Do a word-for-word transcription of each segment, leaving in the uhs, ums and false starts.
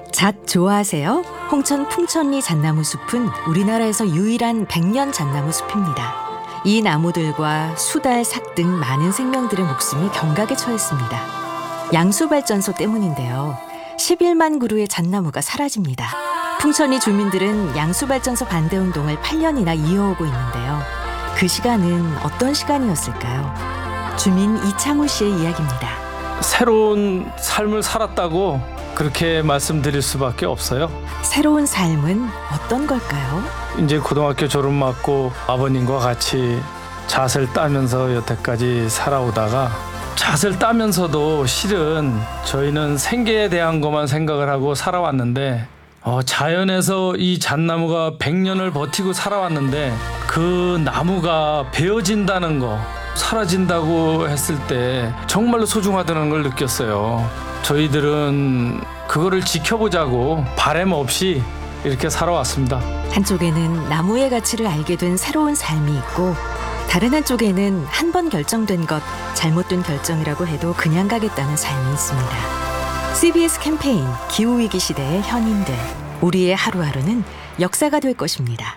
잣 좋아하세요? 홍천 풍천리 잣나무 숲은 우리나라에서 유일한 백년 잣나무 숲입니다. 이 나무들과 수달, 삭 등 많은 생명들의 목숨이 경각에 처했습니다. 양수발전소 때문인데요. 십일만 그루의 잣나무가 사라집니다. 풍천리 주민들은 양수발전소 반대운동을 팔 년이나 이어오고 있는데요. 그 시간은 어떤 시간이었을까요? 주민 이창우 씨의 이야기입니다. 새로운 삶을 살았다고 그렇게 말씀드릴 수밖에 없어요. 새로운 삶은 어떤 걸까요? 이제 고등학교 졸업 맞고 아버님과 같이 잣을 따면서 여태까지 살아오다가 잣을 따면서도 실은 저희는 생계에 대한 것만 생각을 하고 살아왔는데 어, 자연에서 이 잣나무가 백 년을 버티고 살아왔는데 그 나무가 베어진다는 거, 사라진다고 했을 때 정말로 소중하다는 걸 느꼈어요. 저희들은 그거를 지켜보자고 바람 없이 이렇게 살아왔습니다. 한쪽에는 나무의 가치를 알게 된 새로운 삶이 있고, 다른 한쪽에는 한 번 결정된 것, 잘못된 결정이라고 해도 그냥 가겠다는 삶이 있습니다. 씨비에스 캠페인 기후위기 시대의 현인들, 우리의 하루하루는 역사가 될 것입니다.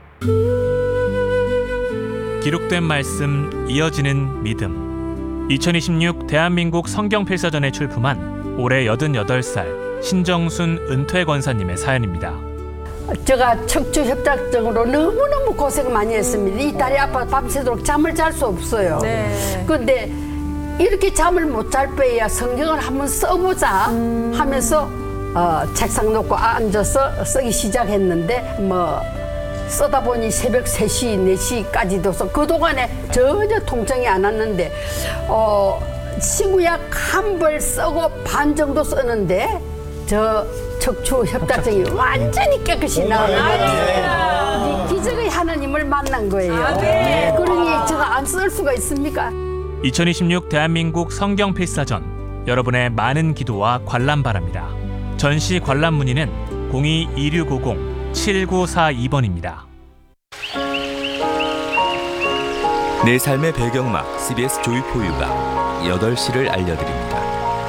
기록된 말씀, 이어지는 믿음. 이천이십육 대한민국 성경필사전에 출품한 올해 여든여덟 살 신정순 은퇴 권사님의 사연입니다. 제가 척추 협착증으로 너무너무 고생 많이 했습니다. 이 다리 아파 밤새도록 잠을 잘 수 없어요. 네. 근데 이렇게 잠을 못 잘 빼야 성경을 한번 써보자 음. 하면서 어, 책상 놓고 앉아서 쓰기 시작했는데 뭐 쓰다 보니 새벽 세 시, 네 시까지도 써. 그동안에 전혀 통증이 안 왔는데 어, 친구약 한 벌 쓰고 반 정도 썼는데 저 척추 협착증이 완전히 깨끗이 나와요. 기적의 하나님을 만난 거예요. 그러니 제가 안 쓸 수가 있습니까? 이천이십육 대한민국 성경필사전, 여러분의 많은 기도와 관람 바랍니다. 전시 관람 문의는 공이 이육오공 칠구사이 번입니다. 내 삶의 배경막 씨비에스 조이포유가 여덟 시를 알려드립니다.